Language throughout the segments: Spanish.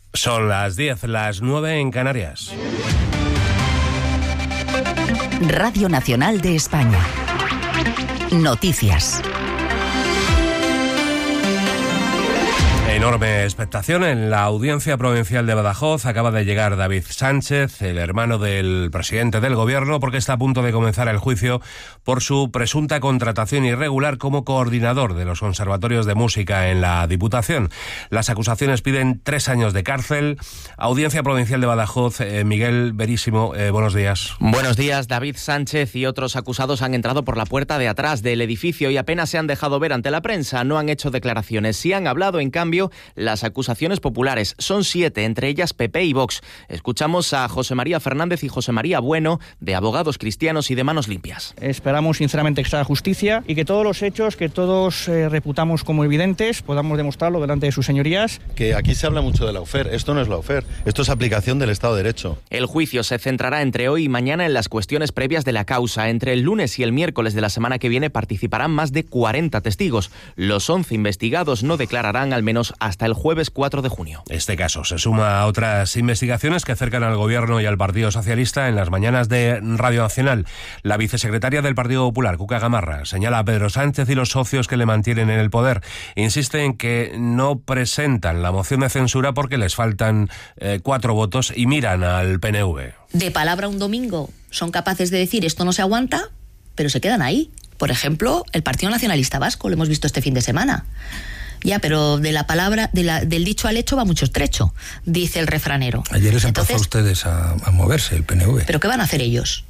Son las 10, las 9 en Canarias. Radio Nacional de España. Noticias. Enorme expectación en la Audiencia Provincial de Badajoz. Acaba de llegar David Sánchez, el hermano del presidente del Gobierno, porque está a punto de comenzar el juicio por su presunta contratación irregular como coordinador de los conservatorios de música en la Diputación. Las acusaciones piden 3 años de cárcel. Audiencia Provincial de Badajoz, Miguel Verísimo, buenos días. Buenos días. David Sánchez y otros acusados han entrado por la puerta de atrás del edificio y apenas se han dejado ver ante la prensa. No han hecho declaraciones. Sí han hablado, en cambio, las acusaciones populares. Son 7, entre ellas PP y Vox. Escuchamos a José María Fernández y José María Bueno, de Abogados Cristianos y de Manos Limpias. Esperamos sinceramente que sea justicia y que todos los hechos que todos reputamos como evidentes podamos demostrarlo delante de sus señorías. Que aquí se habla mucho de lawfare. Esto no es lawfare, esto es aplicación del Estado de Derecho. El juicio se centrará entre hoy y mañana en las cuestiones previas de la causa. Entre el lunes y el miércoles de la semana que viene participarán más de 40 testigos. Los 11 investigados no declararán al menos hasta el jueves 4 de junio. Este caso se suma a otras investigaciones que acercan al Gobierno y al Partido Socialista. En las mañanas de Radio Nacional, la vicesecretaria del Partido Popular, Cuca Gamarra, señala a Pedro Sánchez y los socios que le mantienen en el poder. Insiste en que no presentan la moción de censura porque les faltan 4 votos y miran al PNV. De palabra un domingo son capaces de decir esto no se aguanta, pero se quedan ahí. Por ejemplo, el Partido Nacionalista Vasco, lo hemos visto este fin de semana. Ya, pero de la palabra, del dicho al hecho va mucho trecho, dice el refranero. Ayer les empezó a ustedes a moverse el PNV. ¿Pero qué van a hacer ellos?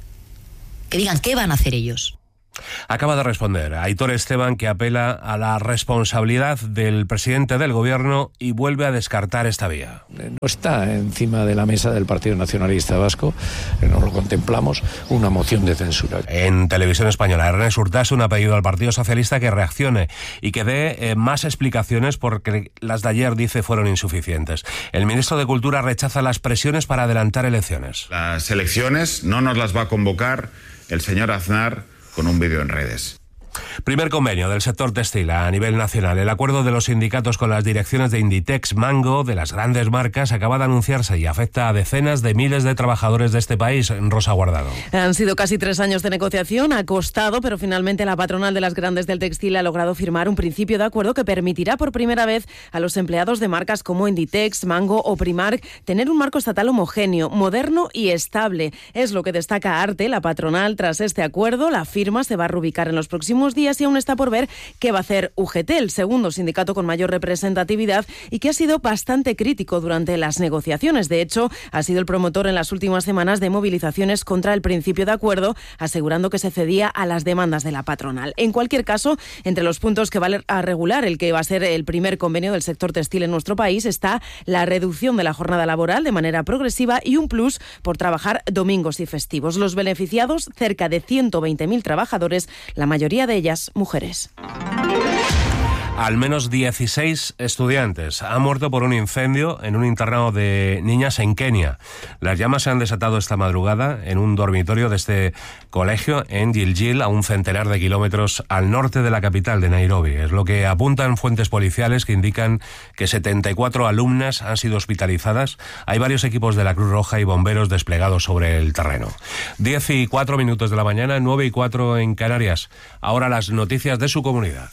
Que digan qué van a hacer ellos. Acaba de responder Aitor Esteban, que apela a la responsabilidad del presidente del Gobierno y vuelve a descartar esta vía. No está encima de la mesa del Partido Nacionalista Vasco, no lo contemplamos, una moción de censura. En Televisión Española, Ernest Urtasun ha pedido al Partido Socialista que reaccione y que dé más explicaciones porque las de ayer, dice, fueron insuficientes. El ministro de Cultura rechaza las presiones para adelantar elecciones. Las elecciones no nos las va a convocar el señor Aznar con un vídeo en redes. Primer convenio del sector textil a nivel nacional. El acuerdo de los sindicatos con las direcciones de Inditex, Mango, de las grandes marcas, acaba de anunciarse y afecta a decenas de miles de trabajadores de este país. Rosa Guardado. Han sido casi 3 años de negociación, ha costado, pero finalmente la patronal de las grandes del textil ha logrado firmar un principio de acuerdo que permitirá por primera vez a los empleados de marcas como Inditex, Mango o Primark tener un marco estatal homogéneo, moderno y estable. Es lo que destaca Arte, la patronal. Tras este acuerdo, la firma se va a reubicar en los próximos días y aún está por ver qué va a hacer UGT, el segundo sindicato con mayor representatividad y que ha sido bastante crítico durante las negociaciones. De hecho, ha sido el promotor en las últimas semanas de movilizaciones contra el principio de acuerdo, asegurando que se cedía a las demandas de la patronal. En cualquier caso, entre los puntos que va a regular el que va a ser el primer convenio del sector textil en nuestro país está la reducción de la jornada laboral de manera progresiva y un plus por trabajar domingos y festivos. Los beneficiados, cerca de 120.000 trabajadores, la mayoría de ellas mujeres. Al menos 16 estudiantes han muerto por un incendio en un internado de niñas en Kenia. Las llamas se han desatado esta madrugada en un dormitorio de este colegio en Gilgil, a un centenar de kilómetros al norte de la capital de Nairobi. Es lo que apuntan fuentes policiales que indican que 74 alumnas han sido hospitalizadas. Hay varios equipos de la Cruz Roja y bomberos desplegados sobre el terreno. 10:04 de la mañana, 9:04 en Canarias. Ahora las noticias de su comunidad.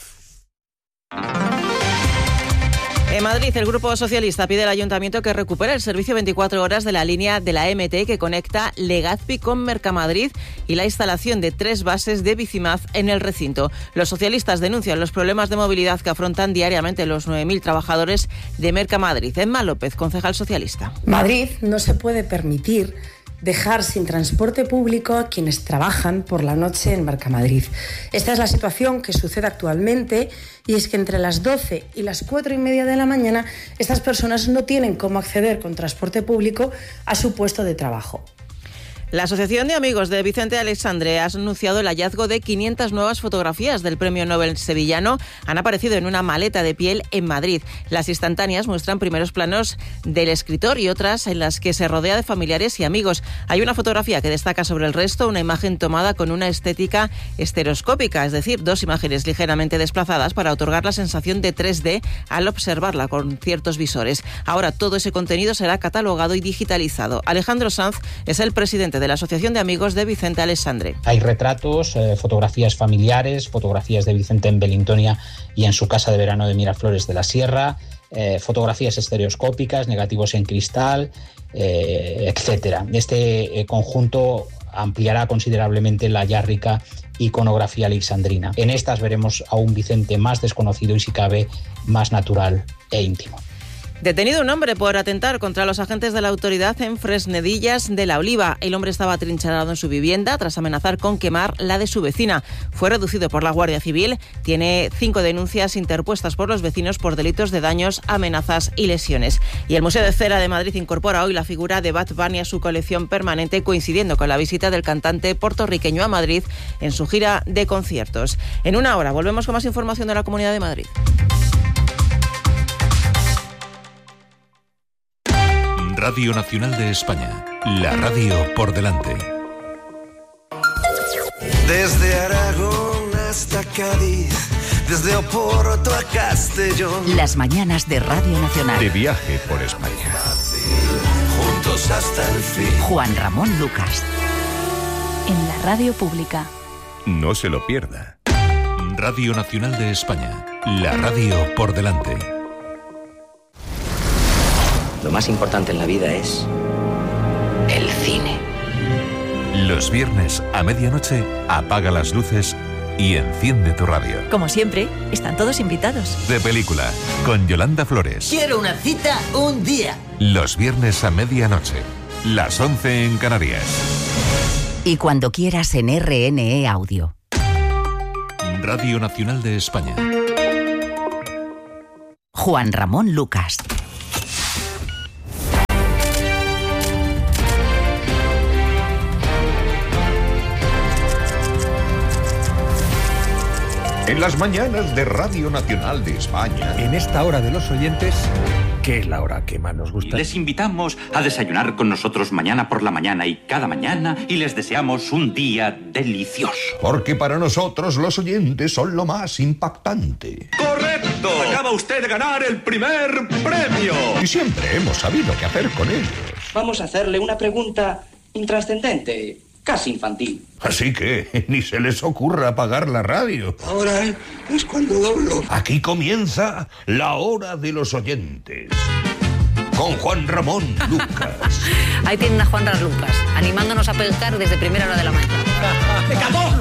En Madrid, el Grupo Socialista pide al Ayuntamiento que recupere el servicio 24 horas de la línea de la MT que conecta Legazpi con Mercamadrid y la instalación de 3 bases de Bicimaz en el recinto. Los socialistas denuncian los problemas de movilidad que afrontan diariamente los 9.000 trabajadores de Mercamadrid. Emma López, concejal socialista. Madrid no se puede permitir dejar sin transporte público a quienes trabajan por la noche en Mercamadrid. Esta es la situación que sucede actualmente y es que entre las 12 y las 4:30 de la mañana estas personas no tienen cómo acceder con transporte público a su puesto de trabajo. La Asociación de Amigos de Vicente Aleixandre ha anunciado el hallazgo de 500 nuevas fotografías del premio Nobel sevillano. Han aparecido en una maleta de piel en Madrid. Las instantáneas muestran primeros planos del escritor y otras en las que se rodea de familiares y amigos. Hay una fotografía que destaca sobre el resto, una imagen tomada con una estética estereoscópica, es decir, dos imágenes ligeramente desplazadas para otorgar la sensación de 3D al observarla con ciertos visores. Ahora todo ese contenido será catalogado y digitalizado. Alejandro Sanz es el presidente de la Asociación de Amigos de Vicente Aleixandre. Hay retratos, fotografías familiares, fotografías de Vicente en Belintonia y en su casa de verano de Miraflores de la Sierra, fotografías estereoscópicas, negativos en cristal, etcétera. Este conjunto ampliará considerablemente la ya rica iconografía alexandrina. En estas veremos a un Vicente más desconocido y, si cabe, más natural e íntimo. Detenido un hombre por atentar contra los agentes de la autoridad en Fresnedillas de la Oliva. El hombre estaba atrincherado en su vivienda tras amenazar con quemar la de su vecina. Fue reducido por la Guardia Civil. Tiene 5 denuncias interpuestas por los vecinos por delitos de daños, amenazas y lesiones. Y el Museo de Cera de Madrid incorpora hoy la figura de Bad Bunny a su colección permanente, coincidiendo con la visita del cantante puertorriqueño a Madrid en su gira de conciertos. En una hora volvemos con más información de la Comunidad de Madrid. Radio Nacional de España, la radio por delante. Desde Aragón hasta Cádiz, desde Oporto a Castellón. Las mañanas de Radio Nacional. De viaje por España. Juntos hasta el fin. Juan Ramón Lucas. En la radio pública. No se lo pierda. Radio Nacional de España, la radio por delante. Lo más importante en la vida es el cine. Los viernes a medianoche apaga las luces y enciende tu radio. Como siempre, están todos invitados. De película, con Yolanda Flores. Quiero una cita un día. Los viernes a medianoche, las 11 en Canarias. Y cuando quieras en RNE Audio. Radio Nacional de España. Juan Ramón Lucas. En las mañanas de Radio Nacional de España. En esta hora de los oyentes, que es la hora que más nos gusta. Les invitamos a desayunar con nosotros mañana por la mañana y cada mañana y les deseamos un día delicioso. Porque para nosotros los oyentes son lo más impactante. ¡Correcto! Acaba usted de ganar el primer premio. Y siempre hemos sabido qué hacer con ellos. Vamos a hacerle una pregunta intrascendente. Casi infantil. Así que ni se les ocurra apagar la radio. Ahora es cuando doblo. Aquí comienza la hora de los oyentes. Con Juan Ramón Lucas. Ahí tienen a Juan Ramón Lucas, animándonos a pescar desde primera hora de la mañana. ¡Me acabó!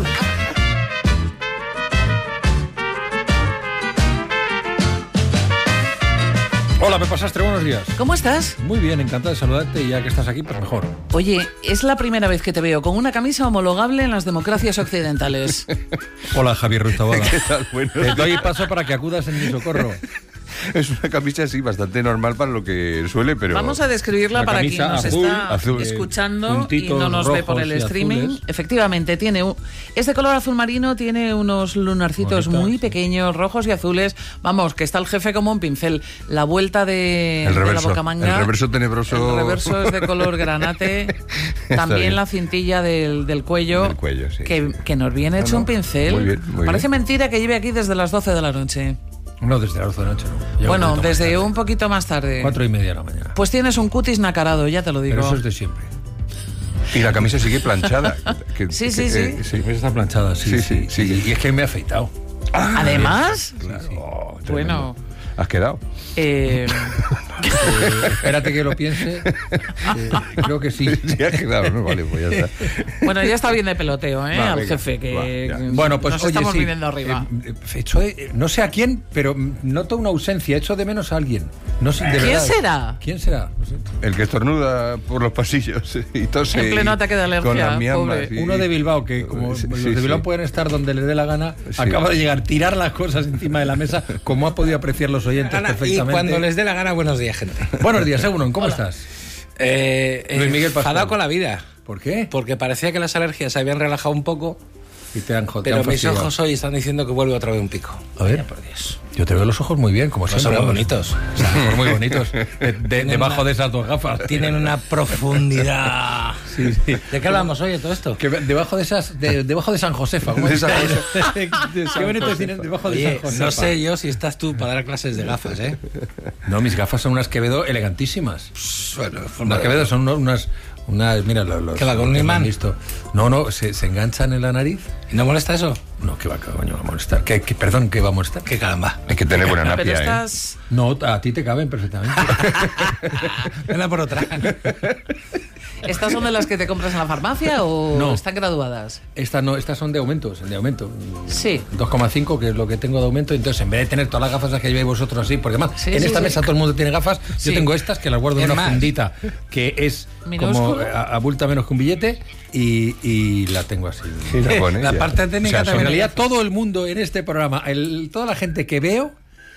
Hola, Pepa Sastre, buenos días. ¿Cómo estás? Muy bien, encantado de saludarte y ya que estás aquí, pues mejor. Oye, es la primera vez que te veo con una camisa homologable en las democracias occidentales. Hola, Javier Ruiz Taboada. ¿Qué tal? Bueno. Te doy paso para que acudas en mi socorro. Es una camisa así bastante normal para lo que suele, pero... Vamos a describirla para quien nos está escuchando y no nos ve por el streaming. Azules. Efectivamente, es de color azul marino, tiene unos lunarcitos muy pequeños, rojos y azules. Vamos, que está el jefe como un pincel. La vuelta de la bocamanga. El reverso tenebroso. El reverso es de color granate. También la cintilla del cuello. Del cuello, sí. Que nos viene hecho un pincel. Muy bien, muy Parece bien. Mentira que lleve aquí desde las 12 de la noche. No, desde las 12 de la noche, no. Llevo Bueno, desde un poquito más tarde. 4:30 de la mañana. Pues tienes un cutis nacarado, ya te lo digo. Pero eso es de siempre. Y la camisa sigue planchada. Sí. Está planchada, sí. Y es que me he afeitado. ¿Además? Claro. Sí. Bueno. ¿Has quedado? Espérate que lo piense. Creo que sí. Sí, has quedado, ¿no? Vale, pues ya está. Bueno, ya está bien de peloteo, Va, al venga, jefe, que bueno, pues nos oye, estamos sí, viniendo arriba. No sé a quién, pero noto una ausencia. Echo de menos a alguien. No sé, de ¿Quién verdad. será? ¿Quién será? No sé. El que estornuda por los pasillos y tose. En pleno ataque de alergia, con las miambas. pobre. Uno de Bilbao, que como los de Bilbao pueden estar donde les dé la gana, Sí. acaba de llegar, tirar las cosas encima de la mesa, como ha podido apreciar los oyentes perfectamente. Y cuando les dé la gana, buenos días, gente. Buenos días, Egunon, ¿cómo estás? Luis Miguel Pascual. Enfadado con la vida. ¿Por qué? Porque parecía que las alergias se habían relajado un poco. Y te han pero mis ojos hoy están diciendo que vuelve otra vez un pico. A ver, por Dios. Yo te veo los ojos muy bien, como siempre. Son muy bonitos. O sea, son muy bonitos. Debajo de esas dos gafas. Tienen una profundidad. Sí. ¿De qué hablamos hoy de todo esto? Que debajo de esas, debajo de San Josefa. Qué bonito tienen debajo de San Josefa. No sé yo si estás tú para dar clases de gafas, ¿eh? No, mis gafas son unas Quevedo elegantísimas. Bueno, las Quevedo son unas mira, los ¿qué va, con un imán? No, se enganchan en la nariz. ¿Y no molesta eso? No, ¿qué coño va a molestar? Perdón, ¿qué va a molestar? ¿Qué caramba? Hay que tener buena napia, pero estás... No, a ti te caben perfectamente. Ven por otra. ¿Estas son de las que te compras en la farmacia o no, están graduadas? Estas no, estas son de aumento. Sí. 2,5, que es lo que tengo de aumento. Entonces, en vez de tener todas las gafas que lleváis vosotros así, porque además en esta mesa todo el mundo tiene gafas, yo tengo estas que las guardo en una fundita que es minúsculo, como abulta menos que un billete y la tengo así. Sí, la parte técnica también. En realidad, todo el mundo en este programa, toda la gente que veo,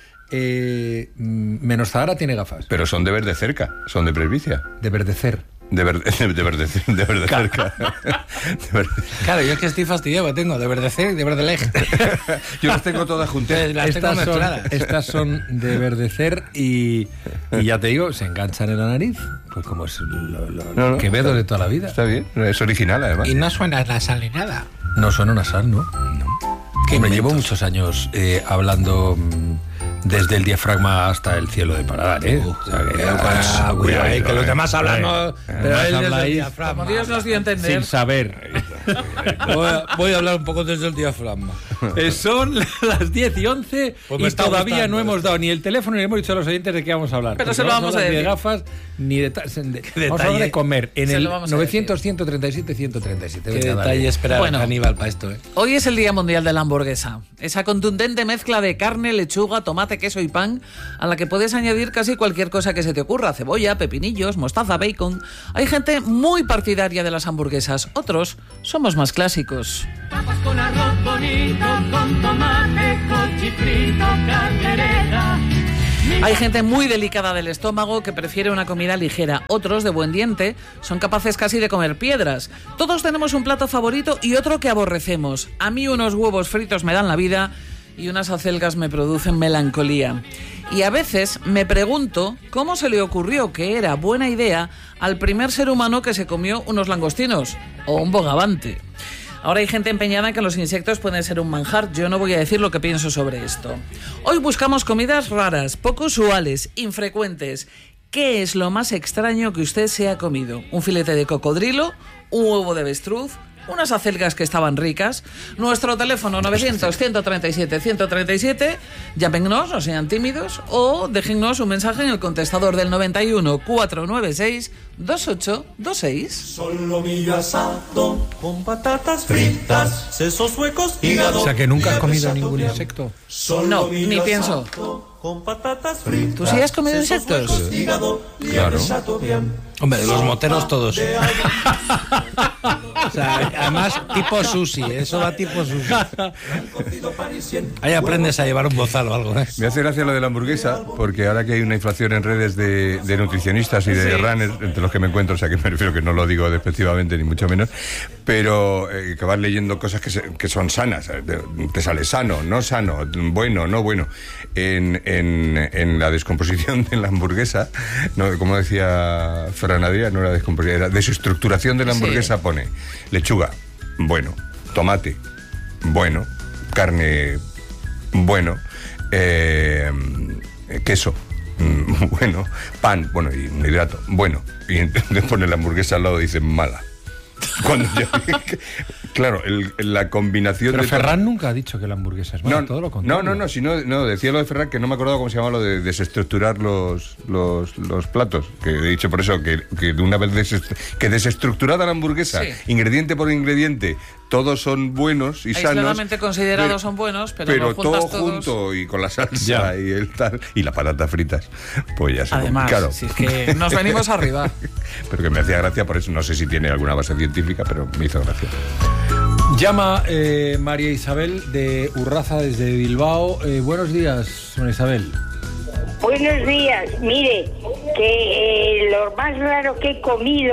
menos Zahara, tiene gafas. Pero son de ver de cerca, son de presbicia. De verdecer. De ver de cerca. Claro, yo es que estoy fastidiado, tengo de verdecer y de verdeleg. Yo las tengo todas juntas. Estas son de verdecer y ya te digo, se enganchan en la nariz, pues como es lo Quevedo de toda la vida. Está bien, es original además. Y no suena nasal ni nada. No suena nasal, ¿no? Me llevo muchos años hablando desde el diafragma hasta el cielo de Paladar, ¿eh? Cuidado, que los demás hablan, no, pero él desde el diafragma. Como Dios nos dio a entender. Sin saber. Voy a hablar un poco desde el diafragma. Son las 10:11 pues y todavía no hemos dado ni el teléfono ni hemos dicho a los oyentes de qué vamos a hablar. Pero se lo vamos a decir. Ni de gafas, ni de... Vamos a hablar de comer en el 900-137-137. Qué detalle esperar a Aníbal para esto, ¿eh? Hoy es el Día Mundial de la Hamburguesa. Esa contundente mezcla de carne, lechuga, tomate, queso y pan, a la que puedes añadir casi cualquier cosa que se te ocurra: cebolla, pepinillos, mostaza, bacon. Hay gente muy partidaria de las hamburguesas, otros somos más clásicos. Papas con arroz bonito, con tomate, cochifrito, caldereta. Hay gente muy delicada del estómago que prefiere una comida ligera. Otros, de buen diente, son capaces casi de comer piedras. Todos tenemos un plato favorito y otro que aborrecemos. A mí unos huevos fritos me dan la vida y unas acelgas me producen melancolía. Y a veces me pregunto cómo se le ocurrió que era buena idea al primer ser humano que se comió unos langostinos o un bogavante. Ahora hay gente empeñada en que los insectos pueden ser un manjar. Yo no voy a decir lo que pienso sobre esto. Hoy buscamos comidas raras, poco usuales, infrecuentes. ¿Qué es lo más extraño que usted se ha comido? ¿Un filete de cocodrilo? ¿Un huevo de avestruz? ¿Unas acelgas que estaban ricas? Nuestro teléfono 900-137-137. Llámenos, no sean tímidos, o déjennos un mensaje en el contestador del 91-496-2826. Solomillo asado con patatas fritas, sesos huecos, hígado. O sea que nunca has comido ningún insecto. No, ni pienso. Con patatas fritas. ¿Tú sí has comido insectos? Claro. Hombre, de los moteros todos. O sea, además tipo sushi, eso va tipo sushi. Ahí aprendes a llevar un bozal o algo, ¿eh? Me hace gracia lo de la hamburguesa, porque ahora que hay una inflación en redes de nutricionistas y de runners, entre los que me encuentro, o sea que me refiero que no lo digo despectivamente ni mucho menos, pero que vas leyendo cosas que son sanas, te sale sano, no sano, bueno, no bueno. En la descomposición de la hamburguesa, no, como decía Ferran Adrià, no era descomposición, era desestructuración de la hamburguesa, pone lechuga, bueno, tomate, bueno, carne, bueno, queso, bueno, pan, bueno, y un hidrato, bueno, y entonces pone la hamburguesa al lado y dice mala. Cuando claro, la combinación. Pero Ferran nunca ha dicho que la hamburguesa es mala, todo lo contrario. No, decía lo de Ferran, que no me acordaba cómo se llamaba lo de desestructurar los platos, que he dicho por eso que de una vez desestructurada la hamburguesa, ingrediente por ingrediente, todos son buenos y sanos. Aisladamente considerados son buenos, pero todo todos junto y con la salsa y el tal y las patatas fritas, pues ya se además, claro. Si es que nos venimos arriba. Pero que me hacía gracia por eso, no sé si tiene alguna base científica, pero me hizo gracia. Llama María Isabel de Urraza desde Bilbao. Buenos días, María Isabel. Buenos días. Mire, que lo más raro que he comido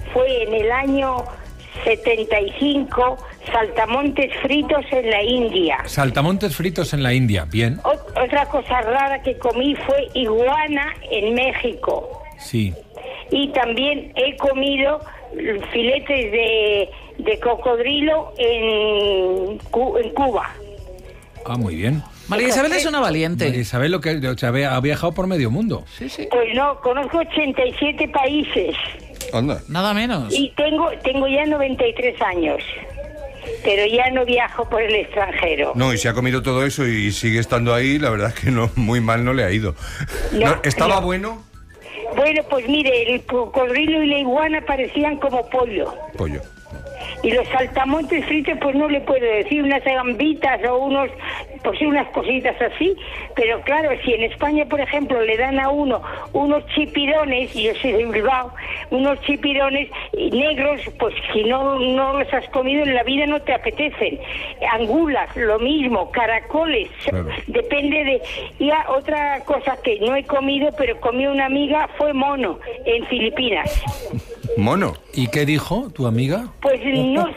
fue en el año 75, saltamontes fritos en la India. Saltamontes fritos en la India, bien. Otra cosa rara que comí fue iguana en México. Sí. Y también he comido filetes de cocodrilo en Cuba. Ah, muy bien. María Isabel es una valiente. María Isabel ha viajado por medio mundo. Sí, sí. Pues no, conozco 87 países. Anda. Nada menos. Y tengo ya 93 años. Pero ya no viajo por el extranjero. No, y se ha comido todo eso y sigue estando ahí, la verdad es que no, muy mal no le ha ido. ¿Estaba bueno? Bueno, pues mire, el cocodrilo y la iguana parecían como pollo. Pollo. Y los saltamontes fritos, pues no le puedo decir, unas gambitas o unas cositas así, pero claro, si en España, por ejemplo, le dan a uno unos chipirones, y yo soy de Bilbao, unos chipirones negros, pues si no los has comido en la vida no te apetecen. Angulas, lo mismo, caracoles, claro. Depende de... Y otra cosa que no he comido, pero comí una amiga, fue mono, en Filipinas. ¿Mono? ¿Y qué dijo tu amiga? Pues no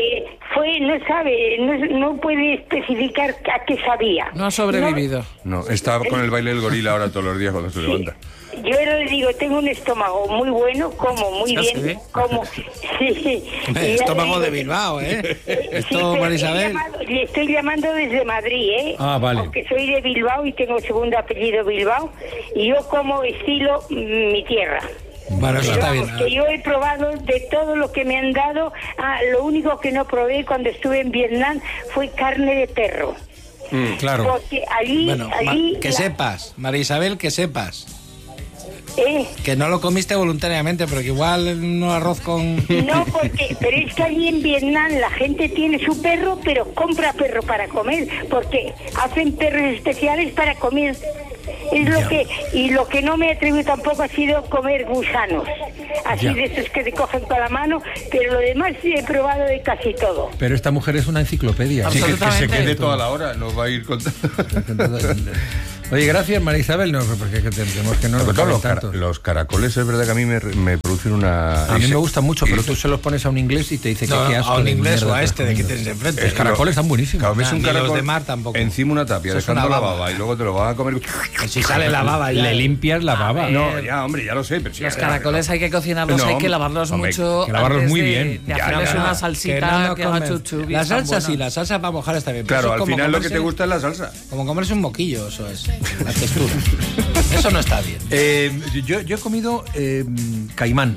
puede especificar a qué sabía. No ha sobrevivido. No, está con el baile del gorila ahora todos los días cuando se levanta. Yo le digo, tengo un estómago muy bueno, como muy bien, como... Sí. Estómago de Bilbao, ¿eh? Esto, María Isabel. Le estoy llamando desde Madrid, ¿eh? Ah, vale. Porque soy de Bilbao y tengo segundo apellido Bilbao, y yo como estilo mi tierra. Bueno, eso está bien. Que yo he probado de todo lo que me han dado. Lo único que no probé cuando estuve en Vietnam fue carne de perro. Claro. Porque allí... sepas, María Isabel, que sepas. ¿Eh? Que no lo comiste voluntariamente, pero que igual un arroz con... No, pero es que allí en Vietnam la gente tiene su perro, pero compra perro para comer, porque hacen perros especiales para comer. Es lo que... Y lo que no me atrevo tampoco ha sido comer gusanos, así de esos que te cogen con la mano, pero lo demás sí he probado de casi todo. Pero esta mujer es una enciclopedia. Sí, que se quede toda la hora, nos va a ir contando. Oye, gracias, María Isabel. No, porque tenemos que no los caracoles es verdad que a mí me producen una... A mí me gustan mucho, pero tú se los pones a un inglés y te dice que qué asco. A un inglés o a este de que tienes enfrente. Los caracoles están buenísimos. Claro, ves un caracol de mar tampoco. encima una tapia, dejando la baba y luego te lo vas a comer... Si sale la baba ya... Le limpias la baba. No, ya, hombre, ya lo sé. Pero los caracoles hay que cocinarlos, hay que lavarlos mucho. Hay que lavarlos muy bien. De hacerles una salsita que haga chuchu. La salsa sí, la salsa para mojar está bien. Claro, al final lo que te gusta es la salsa. Como comerse un moquillo, eso es. La textura. Eso no está bien. Yo he comido caimán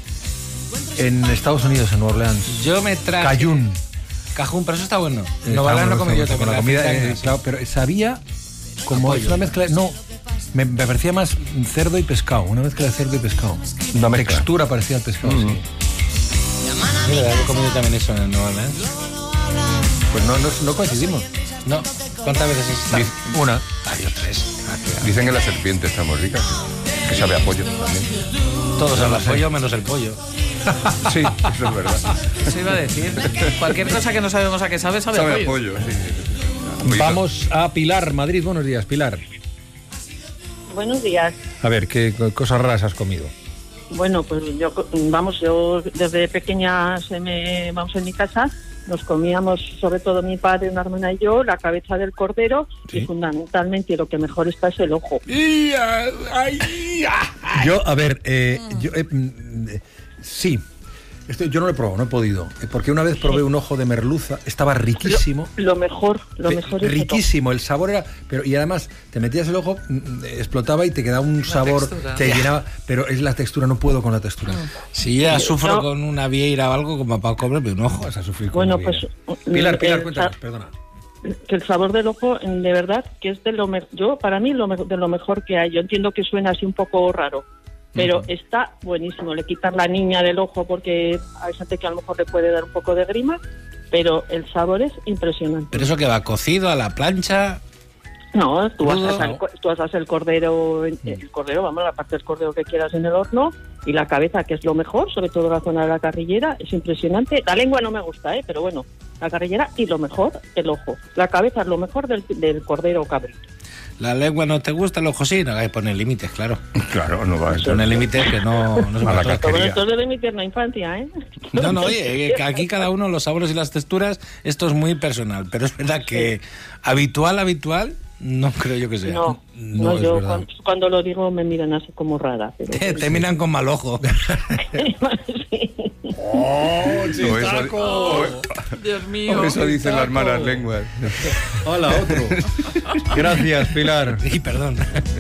en Estados Unidos, en Nueva Orleans. Yo me traje... Cajún, pero eso está bueno. No vale, no comí yo también. Con la comida, claro, pero sabía como una mezcla... No, me parecía más cerdo y pescado. Una mezcla de cerdo y pescado. Una textura parecía al pescado, sí. Mira, he comido también eso en Nueva Orleans. Pues no coincidimos. No. ¿Cuántas veces has estado? Una. Yo 3. Dicen que la serpiente está muy rica. Que sabe a pollo también. Todos hablan pollo menos el pollo. Sí, eso es verdad. Eso iba a decir. Cualquier cosa que no sabemos a qué sabe a pollo. Sí. Vamos a Pilar, Madrid. Buenos días, Pilar. Buenos días. A ver, ¿qué cosas raras has comido? Bueno, pues yo desde pequeña en mi casa nos comíamos, sobre todo mi padre, una hermana y yo, la cabeza del cordero, y fundamentalmente lo que mejor está es el ojo. Yo, a ver, sí. Yo no lo he probado, no he podido. Porque una vez probé un ojo de merluza, estaba riquísimo. Lo mejor es riquísimo, el sabor era... y además, te metías el ojo, explotaba y te quedaba un sabor, te llenaba... Pero es la textura, no puedo con la textura. Si ya sufro con una vieira o algo, como para comerme un ojo. Vas a sufrir con bueno, pues... Pilar, cuéntanos, perdona. Que el sabor del ojo, de verdad, que es de lo mejor... Para mí, de lo mejor que hay. Yo entiendo que suena así un poco raro, pero está buenísimo. Le quitas la niña del ojo porque hay gente que a lo mejor le puede dar un poco de grima, pero el sabor es impresionante. ¿Pero eso que va cocido a la plancha? No, tú asas el cordero, la parte del cordero que quieras en el horno, y la cabeza, que es lo mejor, sobre todo la zona de la carrillera, es impresionante. La lengua no me gusta, pero bueno, la carrillera, y lo mejor, el ojo. La cabeza es lo mejor del cordero cabrito. La lengua no te gusta, el ojo sí, no hay que poner límites, claro. Claro, no va a ser. Poner límites que no se va a tocar. Sobre esto de mi tierna infancia, ¿eh? No, oye, aquí cada uno, los sabores y las texturas, esto es muy personal, pero es verdad que habitual, no creo yo que sea. No yo cuando lo digo me miran así como rara. Pero te miran con mal ojo. ¡Oh, chistaco! Dios mío. Eso dicen las malas lenguas. Hola, otro. Gracias, Pilar. Y perdón.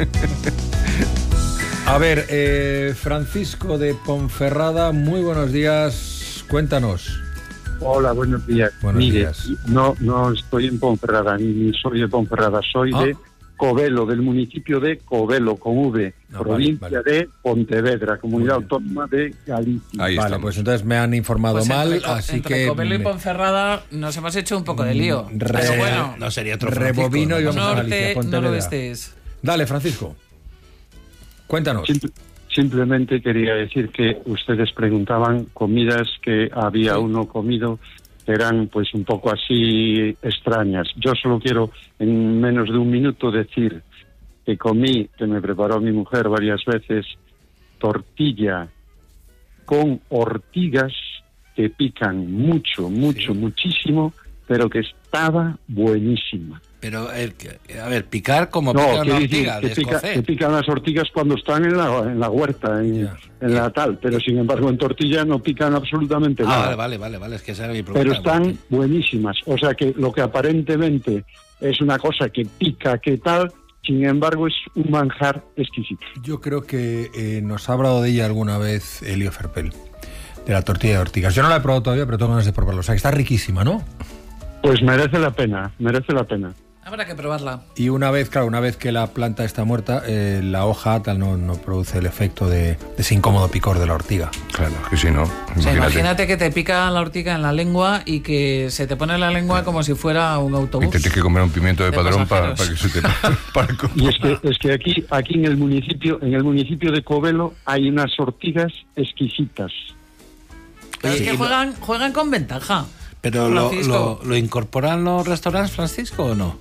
A ver, Francisco de Ponferrada, muy buenos días. Cuéntanos. Hola, buenos días. Mire, no estoy en Ponferrada, ni soy de Ponferrada, soy de Covelo, del municipio de Covelo, con V, provincia de Pontevedra, comunidad autónoma de Galicia. Vale, pues entonces me han informado mal, así que... Entre Covelo y Ponferrada nos hemos hecho un poco de lío. Pero bueno, no sería otro rebobino Francisco, y vamos a Galicia, Pontevedra. Noroeste. Dale, Francisco. Cuéntanos. Simplemente quería decir que ustedes preguntaban comidas que había uno comido que eran pues un poco así extrañas. Yo solo quiero en menos de un minuto decir que comí, que me preparó mi mujer varias veces, tortilla con ortigas que pican muchísimo, pero que estaba buenísima. Pero, a ver, picar como pica una ortiga, que pican las ortigas cuando están en la huerta, en la tal, pero sin embargo en tortilla no pican absolutamente nada. Vale, es que esa era mi pregunta. Pero están buenísimas, o sea que lo que aparentemente es una cosa que pica, que tal, sin embargo es un manjar exquisito. Yo creo que nos ha hablado de ella alguna vez Elio Ferpel, de la tortilla de ortigas. Yo no la he probado todavía, pero tengo ganas de probarlo. O sea que está riquísima, ¿no? Pues merece la pena. Habrá que probarla. Y una vez que la planta está muerta, la hoja tal no produce el efecto de ese incómodo picor de la ortiga. Claro, que si no... O sea, imagínate que te pica la ortiga en la lengua y que se te pone la lengua como si fuera un autobús. Y te tienes que comer un pimiento de padrón para que se te... Y es que aquí en el municipio de Covelo hay unas ortigas exquisitas. Pero es que juegan con ventaja. ¿Pero lo incorporan los restaurantes, Francisco, o no?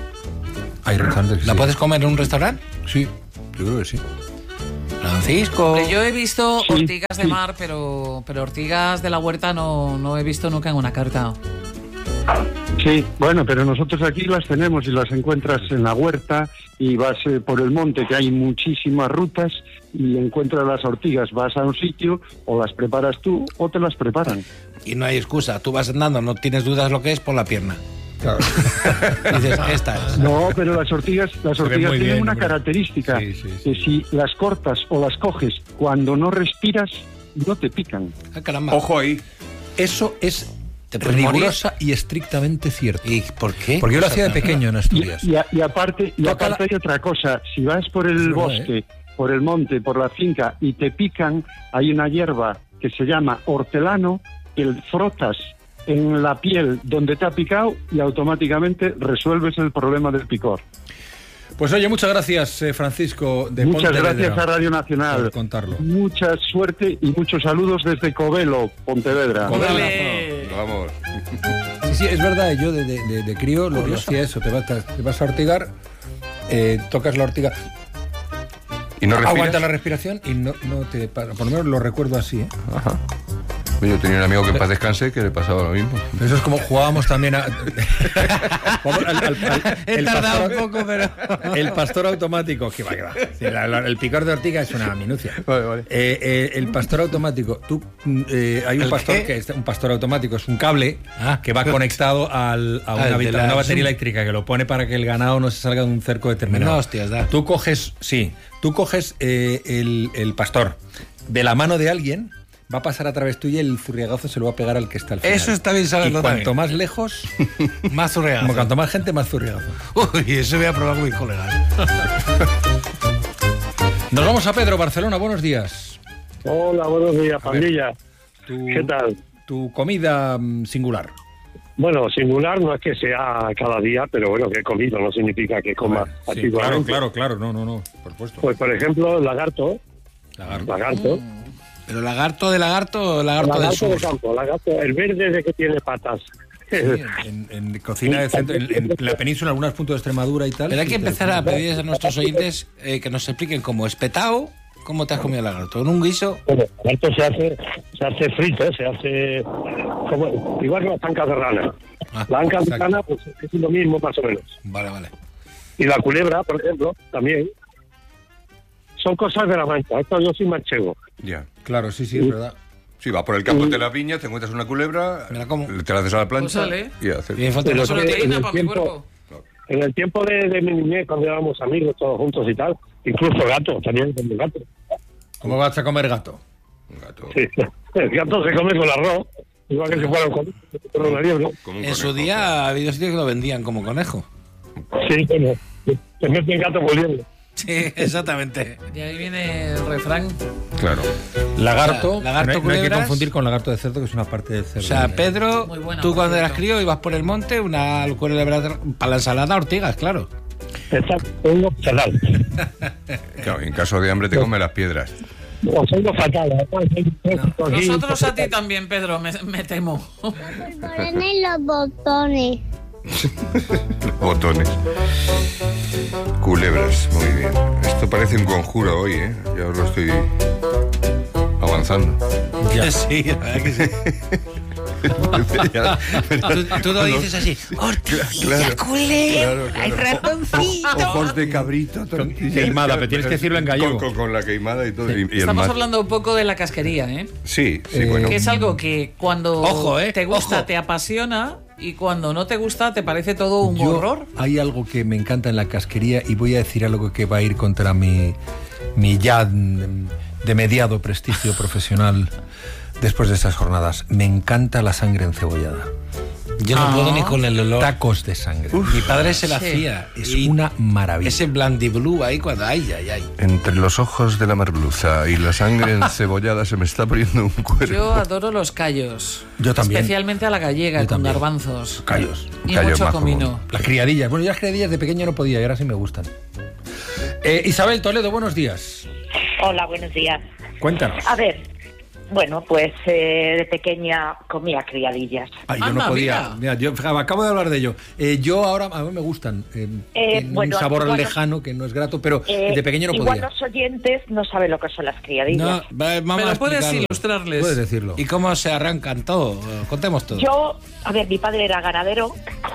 Hay restaurantes. ¿La puedes comer en un restaurante? Sí, yo creo que sí. Francisco. Pero yo he visto ortigas de mar, pero ortigas de la huerta no he visto nunca en una carta. Sí, bueno, pero nosotros aquí las tenemos y las encuentras en la huerta y vas por el monte, que hay muchísimas rutas, y encuentras las ortigas, vas a un sitio o las preparas tú o te las preparan. Y no hay excusa, tú vas andando, no tienes dudas lo que es por la pierna. Claro. Dices, esta es. No, pero las ortigas tienen una característica, que si las cortas o las coges cuando no respiras, no te pican. Ah, caramba. Ojo ahí. Eso es rigurosa y estrictamente cierto. ¿Y por qué? Porque yo lo hacía de pequeño en Asturias. Y aparte hay otra cosa. Si vas por el bosque, por el monte, por la finca y te pican, hay una hierba que se llama hortelano, que frotas en la piel donde te ha picado y automáticamente resuelves el problema del picor. Pues oye, muchas gracias, Francisco de Muchas Pontevedra, gracias a Radio Nacional. Por contarlo. Mucha suerte y muchos saludos desde Covelo, Pontevedra. Vamos. Sí, es verdad, yo de crío lo hacía eso, te vas a ortigar, tocas la ortiga, ¿y no respiras? Aguanta la respiración y no te para. Por lo menos lo recuerdo así, ¿eh? Ajá. Yo tenía un amigo que en paz descanse que le pasaba lo mismo. Eso es como jugábamos también He tardado un poco, pero... El pastor automático, que va. El picor de ortiga es una minucia. Vale. El pastor automático, hay un pastor que es un pastor automático, es un cable que va conectado a una batería eléctrica que lo pone para que el ganado no se salga de un cerco determinado. No, hostias, da. Tú coges el pastor de la mano de alguien, va a pasar a través tuya y el zurriagazo se lo va a pegar al que está al final. Eso está bien saberlo. Y cuanto más lejos, más zurriagazo. Cuanto más gente, más zurriagazo. Uy, eso voy a probar muy colega. Nos vamos a Pedro, Barcelona. Buenos días. Hola, buenos días, pandilla. ¿Qué tal? Tu comida singular. Bueno, singular no es que sea cada día, pero bueno, que he comido no significa que coma antiguamente. Claro, no, por supuesto. Pues por ejemplo, lagarto. ¿Pero lagarto de lagarto o lagarto del sur? De campo, lagarto, el verde de que tiene patas. en cocina de centro, en la península, en algunos puntos de Extremadura y tal. Pero hay que empezar a pedir a nuestros oyentes que nos expliquen cómo espetado, cómo te has comido el lagarto. ¿En un guiso? Bueno, el lagarto se hace frito, se hace igual que las ancas de rana. La anca de rana pues es lo mismo más o menos. Vale. Y la culebra, por ejemplo, también. Son cosas de la Mancha. Esto yo soy manchego. Ya. Claro, sí, es verdad. Sí, vas por el campo de las viñas, te encuentras una culebra, te la haces a la plancha y haces. En el tiempo de mi niñez, cuando éramos amigos todos juntos y tal, incluso gato, también con el gato. ¿Cómo vas a comer gato? Un gato. Sí, el gato se come con arroz, igual que si fuera con una liebre. En su día ha habido sitios que lo vendían como conejo. Sí, bueno, se meten gato por liebre. Sí, exactamente. Y ahí viene el refrán. Claro. Lagarto, no hay que confundir con lagarto de cerdo, que es una parte del cerdo. O sea, Pedro, tú cuando eras crío ibas por el monte, una culebra para la ensalada, ortigas, claro. Exacto, tengo salado. Claro, en caso de hambre te come las piedras. Os oigo fatal. Nosotros a ti también, Pedro, me temo. Ponen los botones. Los botones. Culebras, muy bien. Esto parece un conjuro hoy, ¿eh? Ya os lo estoy avanzando. Ya. Sí, la verdad que sí. Tú lo dices así. Claro, culebra, hay ratoncito. Ojos de cabrito, queimada, pero tienes que decirlo en gallego. Con la queimada y todo. Sí. Estamos hablando un poco de la casquería, ¿eh? Sí, bueno. Que es algo que cuando te gusta te apasiona y cuando no te gusta te parece todo un horror. Hay algo que me encanta en la casquería y voy a decir algo que va a ir contra mi ya de mediado prestigio profesional después de estas jornadas. Me encanta la sangre encebollada. Yo no puedo ni con el olor. Tacos de sangre. Mi padre se la hacía. Es una maravilla. Ese blandiblue ahí cuando... Ay. Entre los ojos de la merluza y la sangre encebollada se me está poniendo un cuerpo. Yo adoro los callos. Yo también. Especialmente a la gallega, con garbanzos. Callos. Y mucho comino. Las criadillas. Bueno, yo las criadillas de pequeño no podía y ahora sí me gustan. Isabel Toledo, buenos días. Hola, buenos días. Cuéntanos. A ver, bueno, pues de pequeña comía criadillas. Ay, yo no podía. Mira, yo acabo de hablar de ello. Yo ahora, a mí me gustan. Un sabor lejano que no es grato, pero de pequeño no podía. Igual los oyentes no saben lo que son las criadillas. No, pero puedes ilustrarles. Puedes decirlo. ¿Y cómo se arrancan todo? Contemos todo. Yo, a ver, mi padre era ganadero,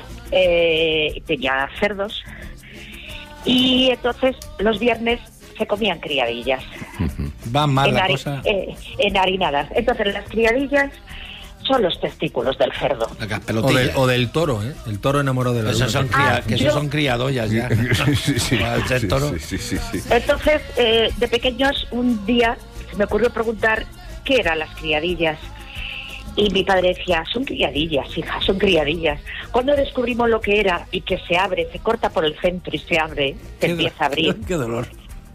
tenía cerdos, y entonces los viernes se comían criadillas. Va mal la cosa. Enharinadas. Entonces las criadillas son los testículos del cerdo. O del toro, ¿eh? El toro enamorado de la esos son son criadollas ya. Sí. Entonces, de pequeños, un día se me ocurrió preguntar qué eran las criadillas. Y mi padre decía, son criadillas, hija, son criadillas. Cuando descubrimos lo que era y que se abre, se corta por el centro y se abre, se empieza a abrir. Qué dolor.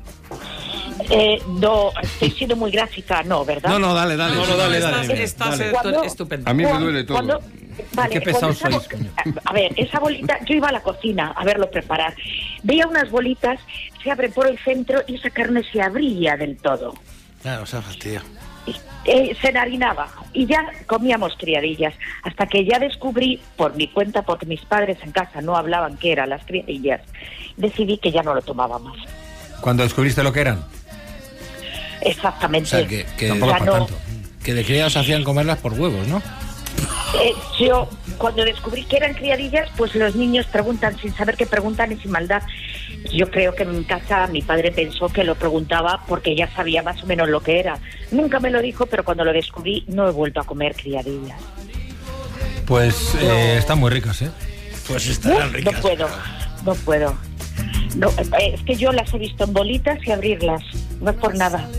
No, estoy siendo muy gráfica, no, ¿verdad? No, dale. Estás estupendo. A mí me duele todo. Vale, qué pesados sois, coño. A ver, esa bolita, yo iba a la cocina a verlo preparar. Veía unas bolitas, se abren por el centro y esa carne se abría del todo. Claro, o sea, fastidio. Se enharinaba y ya comíamos criadillas, hasta que ya descubrí por mi cuenta, porque mis padres en casa no hablaban qué eran las criadillas, decidí que ya no lo tomaba más. ¿Cuándo descubriste lo que eran? Exactamente. O sea, que de criados hacían comerlas por huevos, ¿no? Yo, cuando descubrí que eran criadillas, pues los niños preguntan sin saber qué preguntan y sin maldad. Yo creo que en casa mi padre pensó que lo preguntaba porque ya sabía más o menos lo que era. Nunca me lo dijo, pero cuando lo descubrí no he vuelto a comer criadillas. Pues están muy ricas, ¿eh? Pues estarán ricas. No puedo. No, es que yo las he visto en bolitas y abrirlas. No es por nada.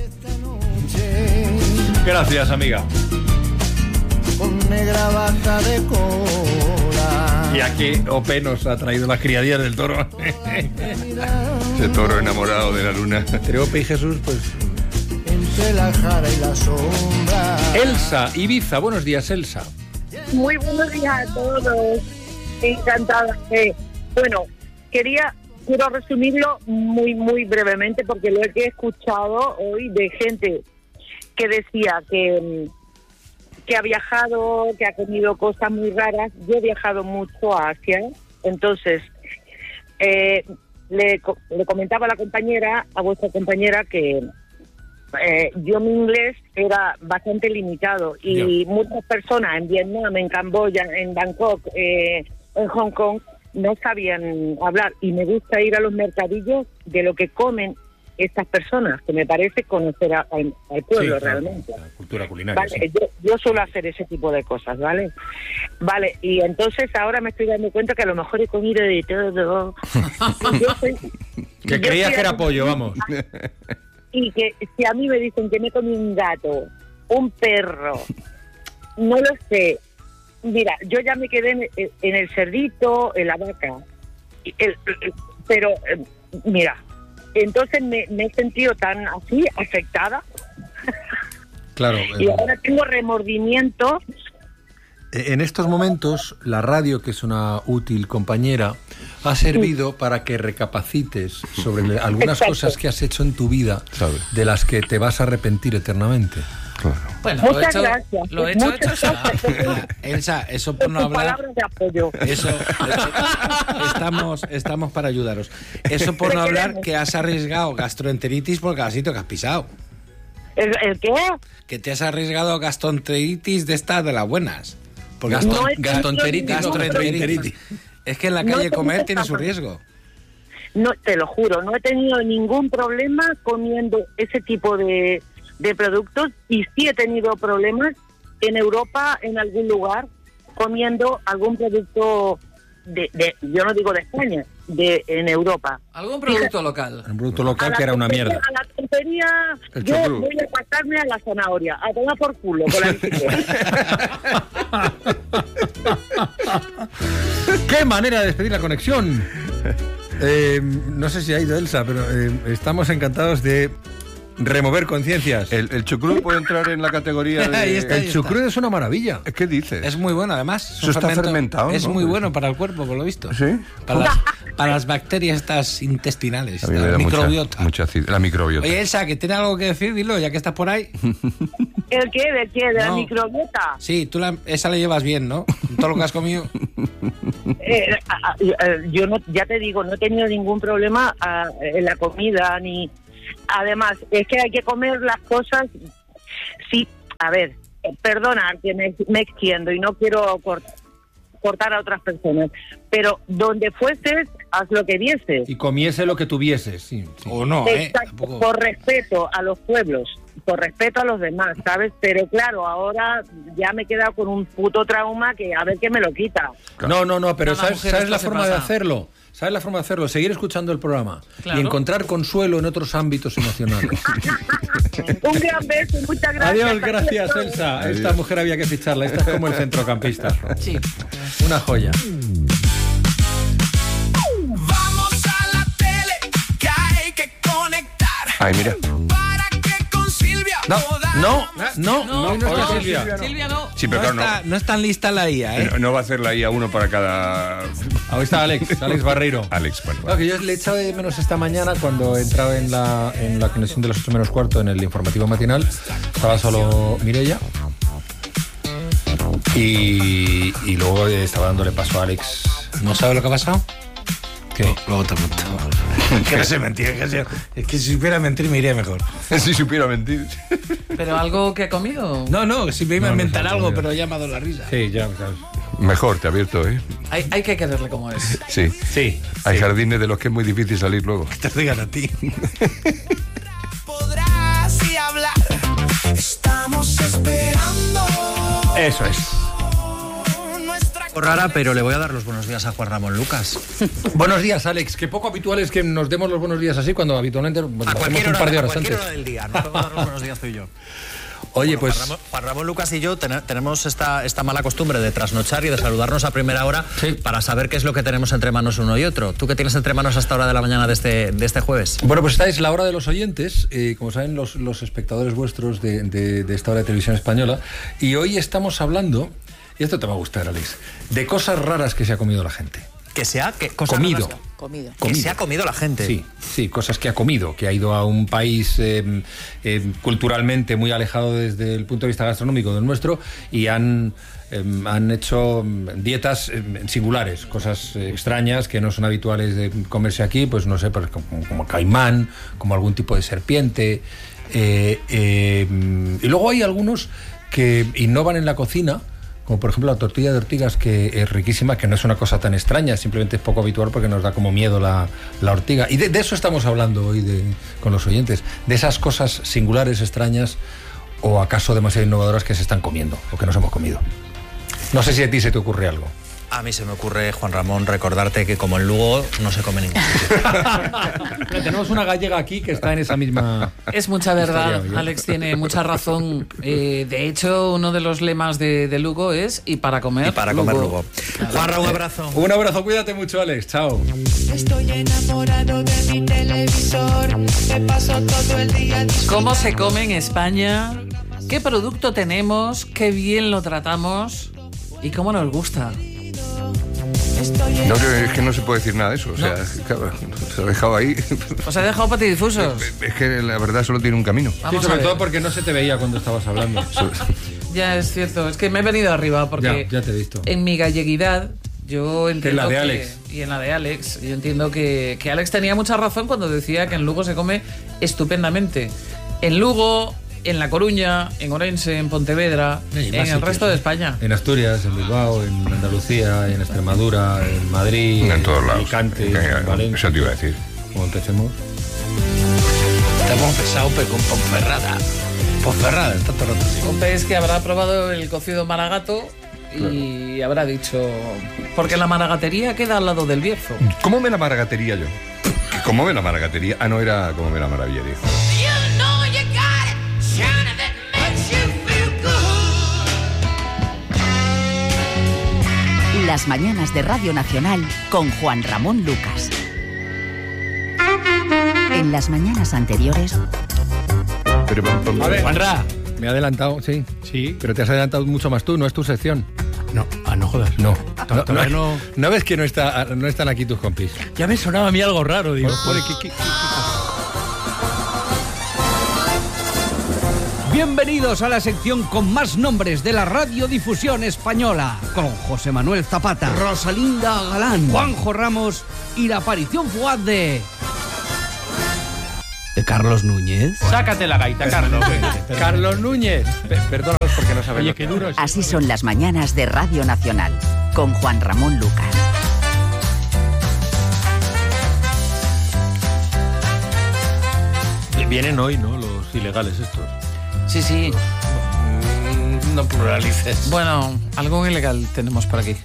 Gracias, amiga. Con negra vaca de cola. Y aquí Ope nos ha traído las criadillas del toro. Ese toro enamorado de la luna. Entre Ope y Jesús, pues... Entre la jara y la sombra. Elsa, Ibiza. Buenos días, Elsa. Muy buenos días a todos. Encantada. Bueno, quiero resumirlo muy brevemente porque lo he escuchado hoy de gente que decía que que ha viajado, que ha comido cosas muy raras. Yo he viajado mucho a Asia, entonces le comentaba a vuestra compañera, que yo mi inglés era bastante limitado y muchas personas en Vietnam, en Camboya, en Bangkok, en Hong Kong, no sabían hablar, y me gusta ir a los mercadillos de lo que comen estas personas, que me parece conocer al pueblo, realmente. La cultura culinaria. Vale, yo suelo hacer ese tipo de cosas, ¿vale? Vale, y entonces ahora me estoy dando cuenta que a lo mejor he comido de todo. Que creías que era pollo, vamos. Y que si a mí me dicen que me comí un gato, un perro, no lo sé. Mira, yo ya me quedé en el cerdito, en la vaca. Pero, mira, entonces me he sentido tan así, afectada. Claro. Y ahora tengo remordimiento. En estos momentos, la radio, que es una útil compañera, ha servido para que recapacites sobre algunas cosas que has hecho en tu vida, de las que te vas a arrepentir eternamente. Claro. Bueno, muchas gracias. Lo hecho está. Elsa, eso por no hablar. Palabras de apoyo. Eso, estamos para ayudaros. Eso por no hablar que has arriesgado gastroenteritis por cada sitio que has pisado. ¿El qué? Que te has arriesgado a gastroenteritis de estas de las buenas. Porque gastroenteritis. Es que en la calle comer tiene su riesgo. No, te lo juro, no he tenido ningún problema comiendo ese tipo de productos, y sí he tenido problemas en Europa, en algún lugar, comiendo algún producto yo no digo de España, en Europa. Algún producto local. Un producto local que era una mierda. A la tontería, yo voy a pasarme a la zanahoria, a tomar por culo con la bicicleta. ¡Qué manera de despedir la conexión! No sé si ha ido Elsa, pero estamos encantados de remover conciencias. ¿El chucrut puede entrar en la categoría de...? El chucrut es una maravilla. ¿Qué dices? Es muy bueno, además. Eso está fermentado, es ¿no? muy bueno para el cuerpo, por lo visto. ¿Sí? Para las bacterias estas intestinales, la microbiota. La microbiota. Oye, Elsa, que tiene algo que decir, dilo, ya que estás por ahí. ¿El qué? ¿De qué? ¿De la microbiota? Sí, esa la llevas bien, ¿no? Todo lo que has comido. Yo no, ya te digo, no he tenido ningún problema en la comida, ni... Además, es que hay que comer las cosas... Sí, a ver, perdona que me extiendo y no quiero cortar a otras personas, pero donde fueses, haz lo que vieses. Y comiese lo que tuvieses, sí. O no, Exacto, por respeto a los pueblos, por respeto a los demás, ¿sabes? Pero claro, ahora ya me he quedado con un puto trauma que a ver qué me lo quita. No, pero ¿sabes la forma de hacerlo? ¿Sabes la forma de hacerlo? Seguir escuchando el programa y encontrar consuelo en otros ámbitos emocionales. Un gran beso, muchas gracias. Adiós, gracias, Elsa. Adiós. Esta mujer había que ficharla. Esta es como el centrocampista. Sí. Una joya. Vamos a la tele, que hay que conectar. Ay, mira. Para que con Silvia No está Silvia. Silvia no. Sí, pero no es tan lista la IA, ¿eh? No va a hacer la IA uno para cada... Ahí está Alex Barreiro. Alex, bueno. Claro, que yo le he echado de menos esta mañana cuando entraba en la conexión de los 8 menos cuarto en el informativo matinal. Estaba solo Mireia. Y luego estaba dándole paso a Alex. ¿No sabe lo que ha pasado? ¿Qué? Luego te cuento. Que no sé mentir. Es que si supiera mentir me iría mejor. Si supiera mentir. ¿Pero algo que ha comido? No, si me iba a inventar algo, pero ya me ha dado la risa. Sí, ya, claro. Mejor, te advierto, ¿eh? Hay que quererle como es. Sí. Hay jardines de los que es muy difícil salir luego. Que te digan a ti. podrás y hablar. Estamos esperando. Eso es. Rara, pero le voy a dar los buenos días a Juan Ramón Lucas. Buenos días, Alex. Que poco habitual es que nos demos los buenos días así cuando habitualmente a cualquier hora, un par de horas antes. Hora del día. No puedo dar los buenos días tú y yo. Oye, pues... Juan Ramón Lucas y yo tenemos esta mala costumbre de trasnochar y de saludarnos a primera hora para saber qué es lo que tenemos entre manos uno y otro. ¿Tú qué tienes entre manos a esta hora de la mañana de este jueves? Bueno, pues esta es la hora de los oyentes, como saben los espectadores vuestros de esta hora de televisión española, y hoy estamos hablando, y esto te va a gustar, Alex, de cosas raras que se ha comido la gente. ¿Que sea? ¿Qué cosas comido? Raras? Comido. Que se ha comido la gente. Sí, cosas que ha comido, que ha ido a un país culturalmente muy alejado desde el punto de vista gastronómico del nuestro y han hecho dietas singulares, cosas extrañas que no son habituales de comerse aquí, pues no sé, pues como caimán, como algún tipo de serpiente. Y luego hay algunos que innovan en la cocina, como por ejemplo la tortilla de ortigas, que es riquísima, que no es una cosa tan extraña, simplemente es poco habitual porque nos da como miedo la ortiga. Y de eso estamos hablando hoy con los oyentes, de esas cosas singulares, extrañas, o acaso demasiado innovadoras que se están comiendo, o que nos hemos comido. No sé si a ti se te ocurre algo. A mí se me ocurre, Juan Ramón, recordarte que como en Lugo no se come ningún Pero tenemos una gallega aquí que está en esa misma... Es mucha verdad, Alex tiene mucha razón. De hecho, uno de los lemas de Lugo es "y para comer Lugo". Claro. Juanra, un abrazo. Un abrazo, cuídate mucho, Alex. Chao. Estoy enamorado de mi televisor. Me paso todo el día. ¿Cómo se come en España? ¿Qué producto tenemos? ¿Qué bien lo tratamos? ¿Y cómo nos gusta? No, es que no se puede decir nada de eso. O sea, claro, se ha dejado ahí. Os ha dejado patidifusos. Es que la verdad solo tiene un camino. Sí, sobre todo porque no se te veía cuando estabas hablando. Ya es cierto, es que me he venido arriba porque ya te he visto. En mi galleguidad yo entiendo en la de Alex. Y en la de Alex, yo entiendo que Alex tenía mucha razón cuando decía que en Lugo se come estupendamente. En Lugo, en La Coruña, en Orense, en Pontevedra, en el resto de España. En Asturias, en Bilbao, en Andalucía, en Extremadura, en Madrid, en todos lados. Alicante, en Valencia. Eso te iba a decir. ¿Cómo empecemos? Estamos pesados, pero con Ponferrada. Ponferrada, está todo rato así. Pompe es que habrá probado el cocido maragato y habrá dicho... Porque la maragatería queda al lado del Bierzo. ¿Cómo me la maragatería yo? ¿Cómo me la maragatería? Ah, no, era como me la maravillaría. Las mañanas de Radio Nacional con Juan Ramón Lucas. En las mañanas anteriores... A ver, Juanra, me he adelantado, sí. Sí. Pero te has adelantado mucho más tú, no es tu sección. No, no jodas. No ves que no están aquí tus compis. Ya me sonaba a mí algo raro, digo. ¿Qué? Bienvenidos a la sección con más nombres de la radiodifusión española, con José Manuel Zapata, Rosalinda Galán, Juanjo Ramos y la aparición fugaz de Carlos Núñez. Sácate la gaita, Carlos. Carlos Núñez. Perdónanos porque no sabemos. Oye, qué duro es. Así son las mañanas de Radio Nacional con Juan Ramón Lucas. Vienen hoy, ¿no? Los ilegales estos. Sí. No pluralices. Bueno, algo ilegal tenemos por aquí.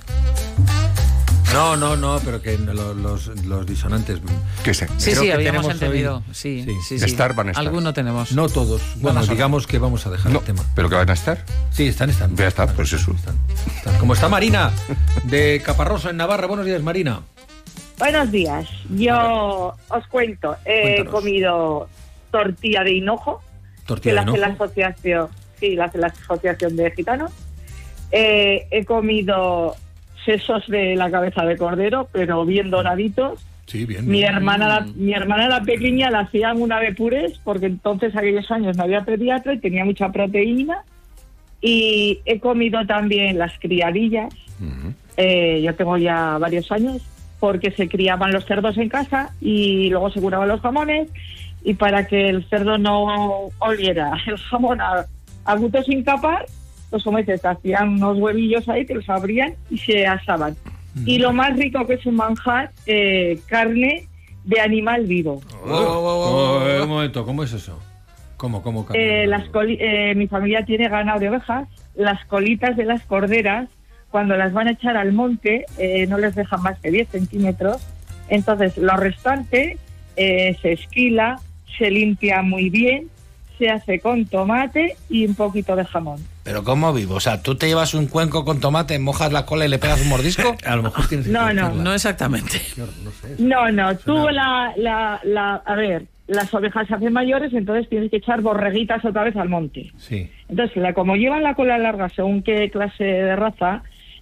No, pero que los disonantes. ¿Qué sé? Sí, habíamos entendido. Hoy... Sí. Estar van a estar. Alguno tenemos. No todos. Bueno, digamos que vamos a dejar el tema. ¿Pero que van a estar? Sí, están. Ya está, pues eso. Están. Como está Marina, de Caparroso, en Navarra. Buenos días, Marina. Buenos días. Yo os cuento. He comido tortilla de hinojo. ¿Tortilla de hinojo? La hace la asociación de gitanos. He comido sesos de la cabeza de cordero, pero bien doraditos. Sí, bien. Mi hermana la pequeña la hacían una de purés, porque entonces aquellos años no había pediatra y tenía mucha proteína. Y he comido también las criadillas. Yo tengo ya varios años, porque se criaban los cerdos en casa y luego se curaban los jamones, y para que el cerdo no oliera el jamón a gusto sin capar, pues como dices, hacían unos huevillos ahí que los abrían y se asaban. Y lo más rico que es un manjar, carne de animal vivo. Un momento, ¿cómo es eso? ¿Cómo mi familia tiene ganado de ovejas. Las colitas de las corderas, cuando las van a echar al monte, no les dejan más que 10 centímetros. Entonces, lo restante se esquila, se limpia muy bien, se hace con tomate y un poquito de jamón. ¿Pero cómo vivo? O sea, ¿tú te llevas un cuenco con tomate, mojas la cola y le pegas un mordisco? A lo mejor tienes que No exactamente. No, tú a ver, las ovejas se hacen mayores, entonces tienes que echar borreguitas otra vez al monte. Sí. Entonces, como llevan la cola larga según qué clase de raza,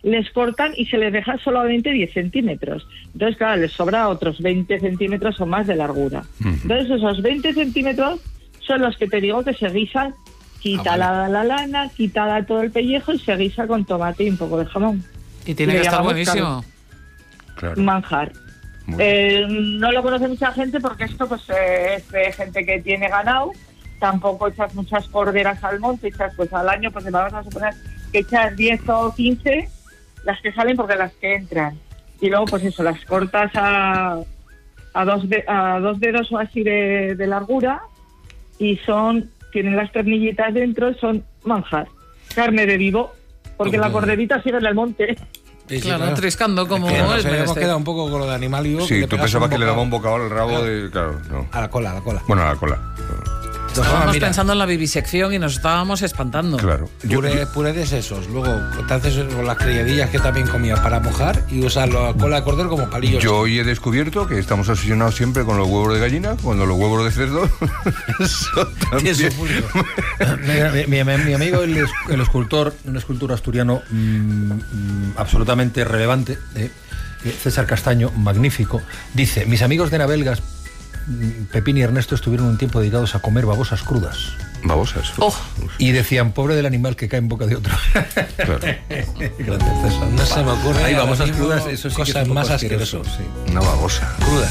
les cortan y se les deja solamente 10 centímetros. Entonces, claro, les sobra otros 20 centímetros o más de largura. Entonces, esos 20 centímetros son los que te digo que se guisan, quita la lana, quita todo el pellejo y se guisa con tomate y un poco de jamón. Y tiene que estar buenísimo. Claro. Manjar. No lo conoce mucha gente porque esto pues es de gente que tiene ganado. Tampoco echas muchas corderas al monte, echas pues al año, pues vamos a suponer que echas 10 o 15 las que salen porque las que entran. Y luego pues eso, las cortas a dos dedos o así de largura y tienen las ternillitas dentro, son manjar. Carne de vivo, porque la corderita sigue en el monte. Sí, claro, triscando como es. Hemos quedado un poco con lo de animal vivo. Sí, tú pensabas que le daba un bocado al rabo de... Claro, no. A la cola. Bueno, a la cola. Estábamos pensando en la vivisección y nos estábamos espantando. Claro. Puré de sesos. Luego te haces con las criadillas que también comías para mojar y usas la cola de cordero como palillos. Yo hoy he descubierto que estamos obsesionados siempre con los huevos de gallina, cuando los huevos de cerdo son también... mi amigo, el escultor, un escultor asturiano absolutamente relevante, César Castaño, magnífico, dice: mis amigos de Navelgas, Pepín y Ernesto, estuvieron un tiempo dedicados a comer babosas crudas. ¿Babosas? Oh. Y decían, pobre del animal que cae en boca de otro. Claro. No se me ocurre. Hay babosas crudas, eso sí, cosas más asquerosas. Sí. Una babosa. Cruda.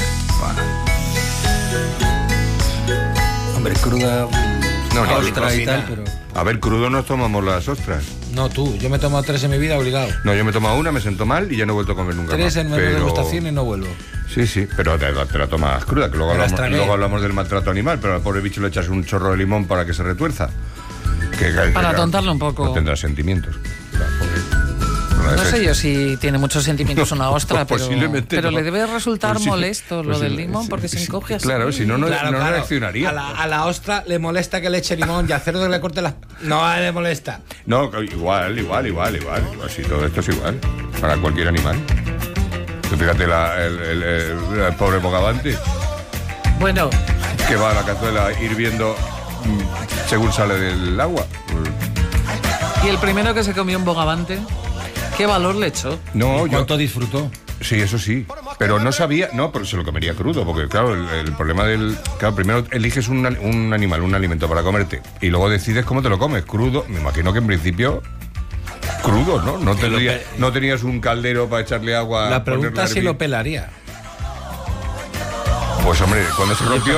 Hombre, cruda... No, ostra y tal, pero... A ver, crudo nos tomamos las ostras. No, tú. Yo me he tomado 3 en mi vida obligado. No, yo me he tomado una, me sentó mal y ya no he vuelto a comer nunca 3 más. 3 en menú de degustación y no vuelvo. Sí, pero te la tomas cruda, que luego hablamos del maltrato animal, pero al pobre bicho le echas un chorro de limón para que se retuerza. Para tontarlo un poco. No tendrá sentimientos. No sé yo si tiene muchos sentimientos una ostra, pues pero le debe resultar molesto lo del limón porque se encoge así. Claro, si no reaccionaría. A la ostra le molesta que le eche limón y al cerdo que le corte las... No le molesta. No, igual. Si todo esto es igual. Para cualquier animal. Tú fíjate el pobre bogavante. Bueno. Que va a la cazuela hirviendo según sale del agua. Y el primero que se comió un bogavante... ¿Qué valor le echó? No, ¿cuánto disfrutó? Sí, eso sí. Pero no sabía... No, pero se lo comería crudo, porque claro, el problema del... Claro, primero eliges un animal, un alimento para comerte, y luego decides cómo te lo comes. Crudo, me imagino que en principio... Crudo, ¿no? No tenías un caldero para echarle agua... La pregunta es si lo pelaría. Pues hombre, cuando se rompió...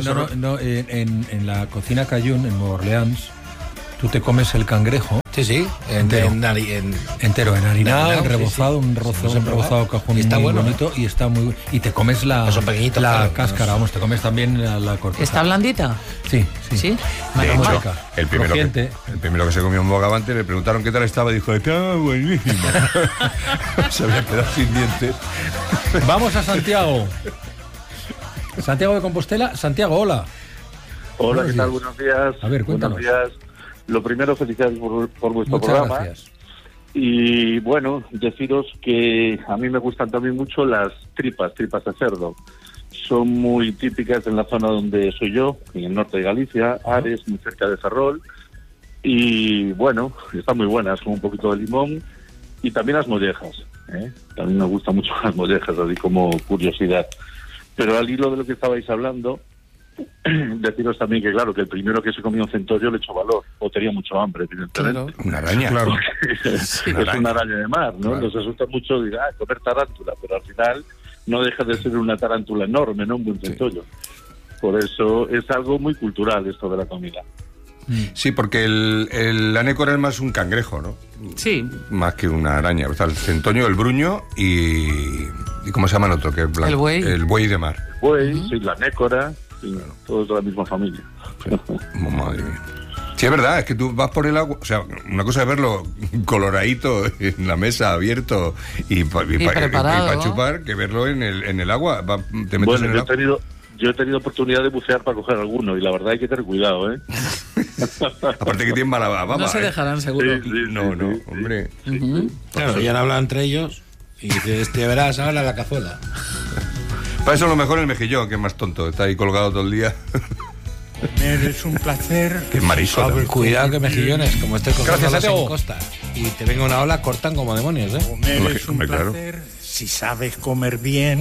En la cocina Cajun, en Nueva Orleans, tú te comes el cangrejo. Sí, entero, enharinado, rebozado, un rebozado cajón está muy bueno, bonito, y está muy... Y te comes la cáscara, vamos, te comes también la corteza. ¿Está blandita? Sí. De hecho, el primero que se comió un bogavante le preguntaron qué tal estaba y dijo, está buenísimo. Se había quedado sin dientes. Vamos a Santiago. Santiago de Compostela. Santiago, hola. Hola, ¿qué tal? Buenos días. A ver, cuéntanos. Buenos días. Lo primero, felicidades por vuestro Muchas programa. Gracias. Y bueno, deciros que a mí me gustan también mucho las tripas de cerdo. Son muy típicas en la zona donde soy yo, en el norte de Galicia, Ares, muy cerca de Ferrol. Y bueno, están muy buenas, con un poquito de limón. Y también las mollejas. También me gustan mucho las mollejas, así como curiosidad. Pero al hilo de lo que estabais hablando, deciros también que claro, que el primero que se comió un centollo le echó valor, o tenía mucho hambre, evidentemente. Una araña. Claro. Es una araña de mar, ¿no? Nos asusta mucho comer tarántula, pero al final no deja de ser una tarántula enorme, ¿no? Un buen centollo. Por eso es algo muy cultural esto de la comida. Sí, porque el anécora es más un cangrejo, ¿no? Sí. Más que una araña. O sea, el centoño, el bruño y ¿cómo se llama el otro? Que es blanco. El buey. El buey de mar. Buey, sí, la anécora. Sí, todos de la misma familia. Sí. Madre mía. Sí, es verdad, es que tú vas por el agua, o sea, una cosa es verlo coloradito en la mesa, abierto y para chupar, que verlo en el agua. Te metes en el agua. Yo he tenido oportunidad de bucear para coger alguno y la verdad hay que tener cuidado, ¿eh? Aparte que tienen mala baba. No se dejarán, seguro. Sí, no, hombre. Claro, ya han hablado entre ellos y dices, te verás ahora la cazuela. Para eso lo mejor el mejillón, que es más tonto, está ahí colgado todo el día. Es un placer. Que es marisco. Cuidado que mejillones, como estoy cogiendo Gracias, las Santiago. en costa y te venga una ola, cortan como demonios, ¿eh? Comer es un placer si sabes comer bien.